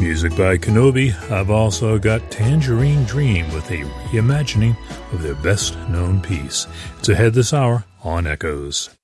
Music by Kenobi. I've also got Tangerine Dream with a reimagining of their best-known piece. It's ahead this hour on Echoes.